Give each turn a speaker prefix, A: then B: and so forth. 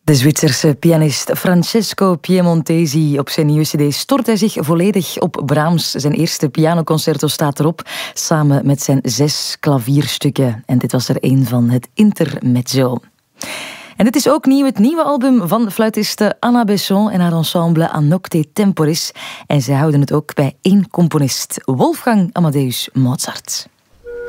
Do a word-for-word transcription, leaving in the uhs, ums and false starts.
A: De Zwitserse pianist Francesco Piemontesi. Op zijn nieuwe cd stort hij zich volledig op Brahms. Zijn eerste pianoconcerto staat erop, samen met zijn zes klavierstukken. En dit was er een van, het Intermezzo. En dit is ook nieuw, het nieuwe album van fluitiste Anna Besson en haar ensemble A Nocte Temporis. En zij houden het ook bij één componist, Wolfgang Amadeus Mozart.